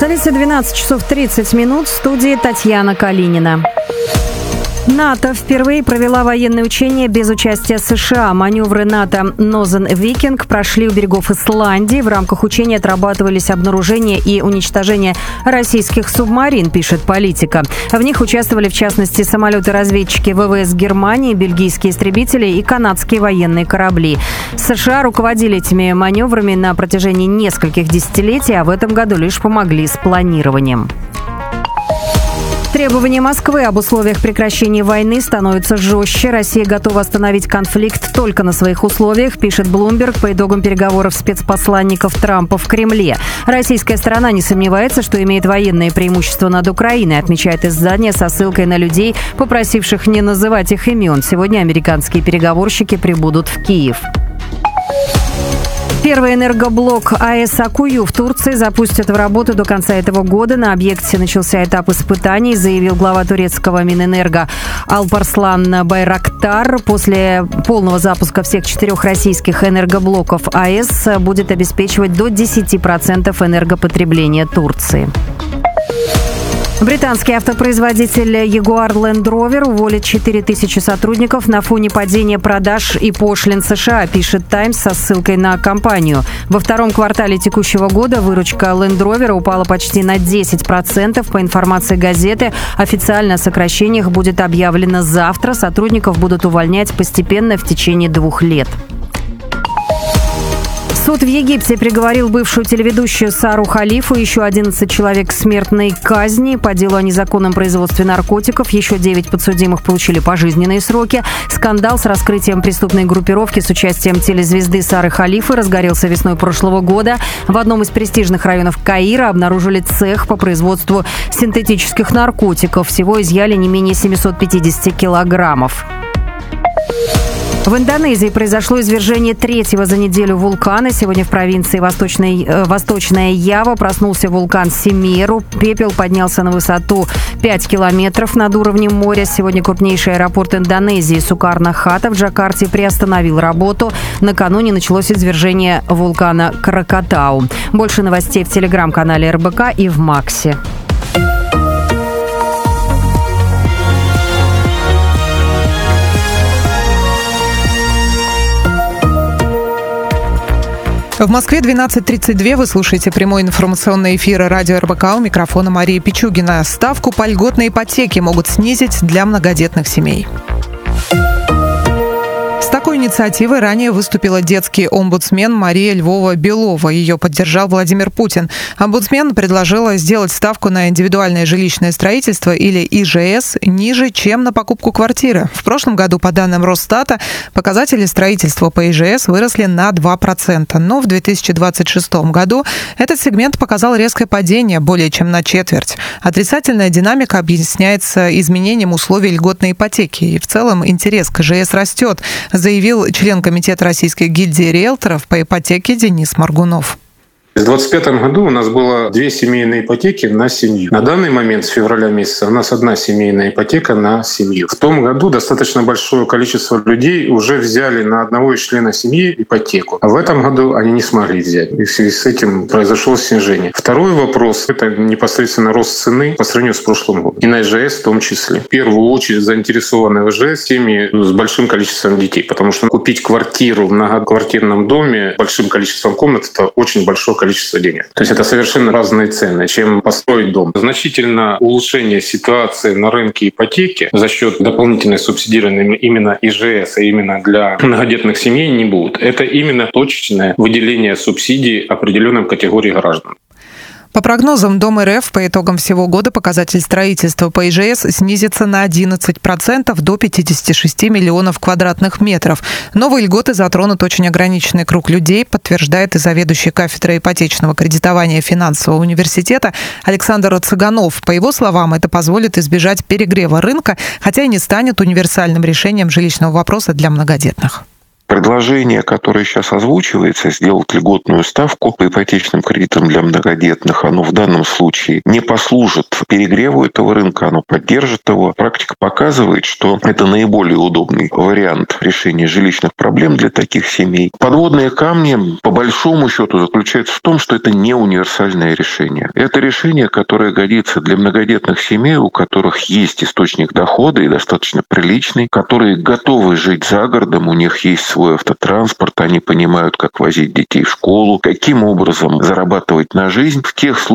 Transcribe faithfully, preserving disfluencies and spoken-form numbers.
столице двенадцать часов тридцать минут. В студии Татьяна Калинина. НАТО впервые провела военные учения без участия США. Маневры НАТО «Нозен Викинг» прошли у берегов Исландии. В рамках учения отрабатывались обнаружение и уничтожение российских субмарин, пишет «Политика». В них участвовали, в частности, самолеты-разведчики ВВС Германии, бельгийские истребители и канадские военные корабли. США руководили этими маневрами на протяжении нескольких десятилетий, а в этом году лишь помогли с планированием. Требования Москвы об условиях прекращения войны становятся жестче. Россия готова остановить конфликт только на своих условиях, пишет Bloomberg по итогам переговоров спецпосланников Трампа в Кремле. Российская сторона не сомневается, что имеет военное преимущество над Украиной, отмечает издание со ссылкой на людей, попросивших не называть их имен. Сегодня американские переговорщики прибудут в Киев. Первый энергоблок АЭС Аккую в Турции запустят в работу до конца этого года. На объекте начался этап испытаний, заявил глава турецкого Минэнерго Алпарслан Байрактар. После полного запуска всех четырех российских энергоблоков АЭС будет обеспечивать до десяти процентов энергопотребления Турции. Британский автопроизводитель Jaguar Land Rover уволит четыре тысячи сотрудников на фоне падения продаж и пошлин США, пишет «Таймс» со ссылкой на компанию. Во втором квартале текущего года выручка Land Rover упала почти на десять процентов. По информации газеты, официально о сокращениях будет объявлено завтра. Сотрудников будут увольнять постепенно в течение двух лет. Суд в Египте приговорил бывшую телеведущую Сару Халифу и еще одиннадцать человек к смертной казни по делу о незаконном производстве наркотиков. Еще девять подсудимых получили пожизненные сроки. Скандал с раскрытием преступной группировки с участием телезвезды Сары Халифы разгорелся весной прошлого года. В одном из престижных районов Каира обнаружили цех по производству синтетических наркотиков. Всего изъяли не менее семьсот пятьдесят килограммов. В Индонезии произошло извержение третьего за неделю вулкана. Сегодня в провинции Восточной, э, Восточная Ява проснулся вулкан Семеру. Пепел поднялся на высоту пять километров над уровнем моря. Сегодня крупнейший аэропорт Индонезии Сукарно-Хата в Джакарте приостановил работу. Накануне началось извержение вулкана Кракатау. Больше новостей в телеграм-канале эр бэ ка и в Максе. В Москве двенадцать тридцать два. Вы слушаете прямой информационный эфир радио эр бэ ка. У микрофона Мария Пичугина. Ставку по льготной ипотеке могут снизить для многодетных семей. С такой инициативой ранее выступила детский омбудсмен Мария Львова-Белова. Ее поддержал Владимир Путин. Омбудсмен предложила сделать ставку на индивидуальное жилищное строительство или и жэ эс ниже, чем на покупку квартиры. В прошлом году, по данным Росстата, показатели строительства по и жэ эс выросли на два процента. Но в две тысячи двадцать шестом году этот сегмент показал резкое падение более чем на четверть. Отрицательная динамика объясняется изменением условий льготной ипотеки. И в целом интерес к и жэ эс растет, заявил член комитета Российской гильдии риэлторов по ипотеке Денис Моргунов. В двадцать пятом году у нас было две семейные ипотеки на семью. На данный момент, с февраля месяца, у нас одна семейная ипотека на семью. В том году достаточно большое количество людей уже взяли на одного из членов семьи ипотеку. А в этом году они не смогли взять. И в связи с этим произошло снижение. Второй вопрос — это непосредственно рост цены по сравнению с прошлым годом. И на и жэ эс в том числе. В первую очередь заинтересованы в и жэ эс семьи с большим количеством детей. Потому что купить квартиру в многоквартирном доме с большим количеством комнат — это очень большое количество денег. То есть это совершенно разные цены, чем построить дом. Значительно улучшение ситуации на рынке ипотеки за счет дополнительной субсидирования именно и жэ эс, а именно для многодетных семей не будет. Это именно точечное выделение субсидий определенным категориям граждан. По прогнозам Дом эр эф, по итогам всего года показатель строительства по и жэ эс снизится на одиннадцать процентов до пятьдесят шесть миллионов квадратных метров. Новые льготы затронут очень ограниченный круг людей, подтверждает и заведующий кафедрой ипотечного кредитования финансового университета Александр Цыганов. По его словам, это позволит избежать перегрева рынка, хотя и не станет универсальным решением жилищного вопроса для многодетных. Предложение, которое сейчас озвучивается, сделать льготную ставку по ипотечным кредитам для многодетных, оно в данном случае не послужит перегреву этого рынка, оно поддержит его. Практика показывает, что это наиболее удобный вариант решения жилищных проблем для таких семей. Подводные камни, по большому счету, заключаются в том, что это не универсальное решение. Это решение, которое годится для многодетных семей, у которых есть источник дохода и достаточно приличный, которые готовы жить за городом, у них есть свой автотранспорт, они понимают, как возить детей в школу, каким образом зарабатывать на жизнь. В тех случаях,